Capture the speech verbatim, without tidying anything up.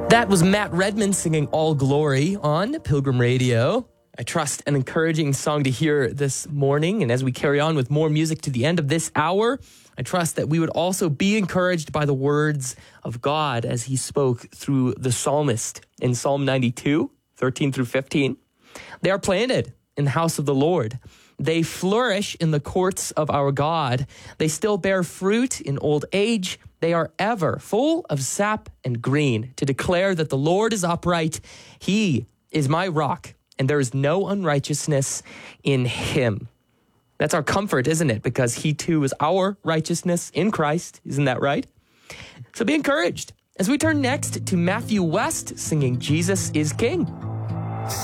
That was Matt Redman singing All Glory on Pilgrim Radio. I trust an encouraging song to hear this morning. And as we carry on with more music to the end of this hour, I trust that we would also be encouraged by the words of God as he spoke through the psalmist in Psalm ninety-two, thirteen through fifteen. They are planted in the house of the Lord. They flourish in the courts of our God. They still bear fruit in old age. They are ever full of sap and green to declare that the Lord is upright. He is my rock, and there is no unrighteousness in him. That's our comfort, isn't it? Because he too is our righteousness in Christ. Isn't that right? So be encouraged as we turn next to Matthew West singing Jesus is King.